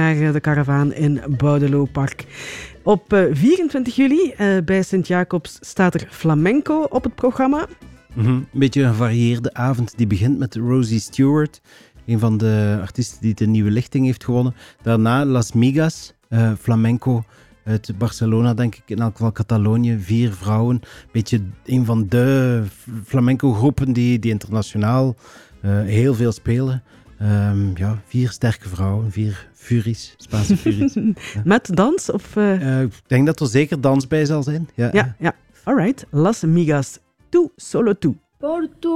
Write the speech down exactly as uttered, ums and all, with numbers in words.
naar uh, de karavaan in Boudelopark. Op uh, vierentwintig juli uh, bij Sint-Jacobs staat er flamenco op het programma. Mm-hmm. Een beetje een gevarieerde avond die begint met Rosie Stewart, een van de artiesten die de Nieuwe Lichting heeft gewonnen. Daarna Las Migas, uh, flamenco uit Barcelona, denk ik, in elk geval Catalonië. Vier vrouwen, een beetje een van de flamenco-groepen die, die internationaal uh, heel veel spelen. Um, ja, vier sterke vrouwen, vier furies, Spaanse furies. Ja. Met dans? Of, uh... Uh, ik denk dat er zeker dans bij zal zijn. Ja, ja, ja. Alright. Las Migas. Tu, solo tu. Por tu